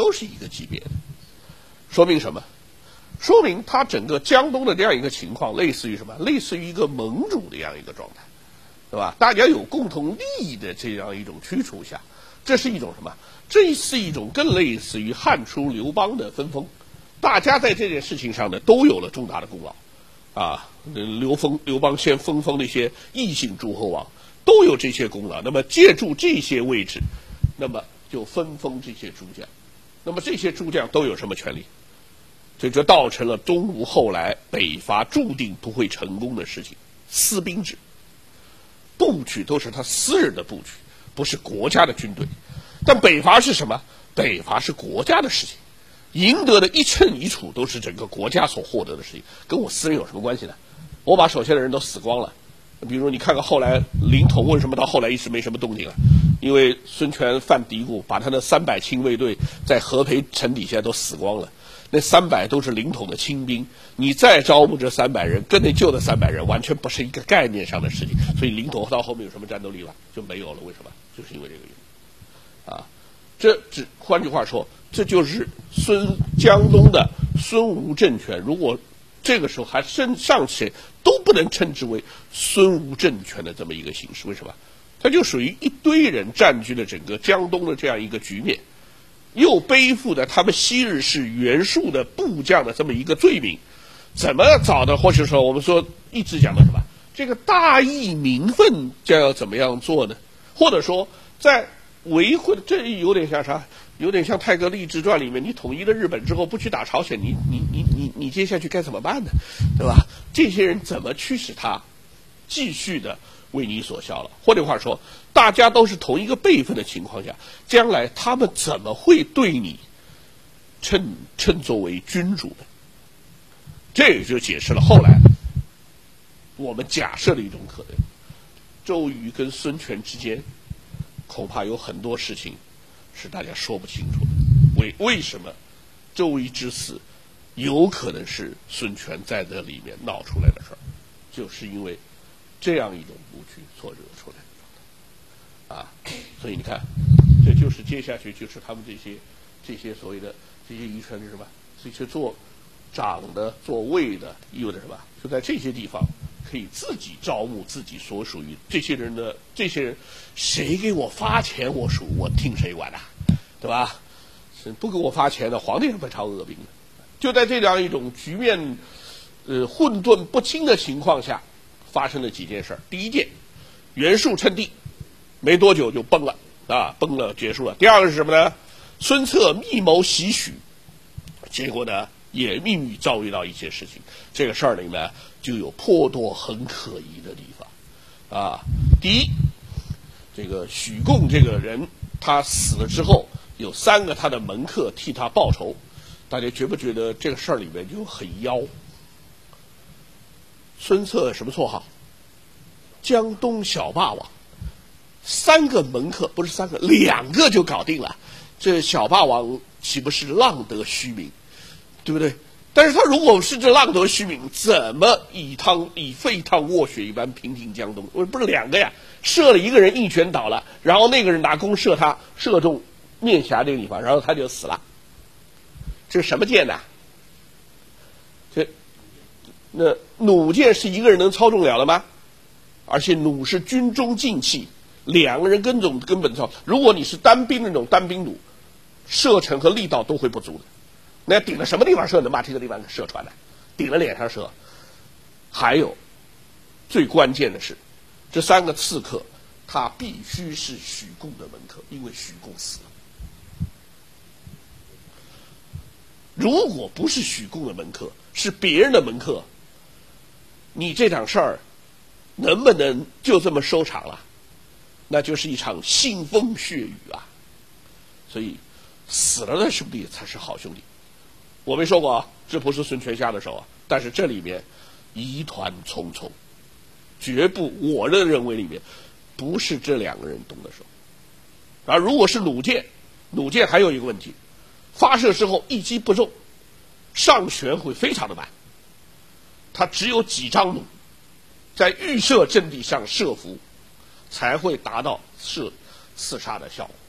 都是一个级别的。说明什么？说明他整个江东的这样一个情况，类似于什么？类似于一个盟主的这样一个状态，对吧？大家有共同利益的这样一种驱除下，这是一种什么？这是一种更类似于汉初刘邦的分封，大家在这件事情上呢都有了重大的功劳，啊，刘邦先封那些异姓诸侯王，都有这些功劳。那么借助这些位置，那么就分封这些诸将，那么这些诸将都有什么权利？这就造成了东吴后来北伐注定不会成功的事情，私兵制，部曲都是他私人的部曲，不是国家的军队。但北伐是什么？北伐是国家的事情，赢得的一称一处都是整个国家所获得的事情，跟我私人有什么关系呢？我把手下的人都死光了，比如你看看后来临潼为什么到后来一直没什么动静啊？因为孙权犯嘀咕，把他的300亲卫队在合肥城底下都死光了。那300都是临潼的亲兵，你再招募这300人，跟那旧的300人完全不是一个概念上的事情，所以临潼到后面有什么战斗力了？就没有了。为什么？就是因为这个原因。啊，换句话说，这就是江东的孙吴政权。如果这个时候还尚且都不能称之为孙吴政权的这么一个形式，为什么？它就属于一堆人占据了整个江东的这样一个局面。又背负着他们昔日是袁术的部将的这么一个罪名，怎么找的？或者说我们说一直讲的什么？这个大义名分将要怎么样做呢？或者说在维护的，这有点像啥？有点像《泰戈励志传》里面，你统一了日本之后不去打朝鲜，你接下去该怎么办呢？对吧？这些人怎么驱使他继续的为你所效了？换句话说，大家都是同一个辈分的情况下，将来他们怎么会对你称作为君主呢？这也就解释了后来我们假设的一种可能：周瑜跟孙权之间恐怕有很多事情是大家说不清楚的。为什么周瑜之死有可能是孙权在这里面闹出来的事儿？就是因为这样一种误区所惹出来的。所以你看，这就是接下去就是他们这些所谓的这些遗臣是什么？这些做长的、做尉的，意味着什么？就在这些地方可以自己招募自己所属于这些人，谁给我发钱，我听谁管啊，对吧？不给我发钱的，皇帝也不朝恶兵的。就在这样一种局面混沌不清的情况下，发生了几件事。第一件，袁术称帝。没多久就崩了，结束了。第二个是什么呢？孙策密谋袭许，结果呢也命运遭遇到一些事情。这个事儿里面就有颇多很可疑的地方。第一，这个许贡这个人他死了之后，有3个他的门客替他报仇。大家觉不觉得这个事儿里面就很妖？孙策什么绰号？江东小霸王。3个门客，不是3个，2个就搞定了。这小霸王岂不是浪得虚名，对不对？但是他如果是这浪得虚名，怎么以沸汤卧雪一般平定江东？不是2个呀，射了1个人一拳倒了，然后那个人拿弓射他，射中面颊这个地方，然后他就死了。这是什么箭呢？那弩箭是1个人能操纵了的吗？而且弩是军中禁器。2个人根本操，如果你是单兵那种单兵弩，射程和力道都会不足的。那顶了什么地方射能把这个地方给射穿呢？顶了脸上射。还有最关键的是，这3个刺客他必须是许贡的门客，因为许贡死了。如果不是许贡的门客，是别人的门客，你这场事儿能不能就这么收场了？那就是一场腥风血雨啊！所以死了的兄弟才是好兄弟。我没说过啊，这不是孙权下的手啊，但是这里面疑团重重，绝不，我的认为里面不是这2个人动的手。而如果是弩箭还有一个问题，发射之后一击不中，上旋会非常的慢，它只有几张弩在预设阵地上射伏，才会达到刺杀的效果。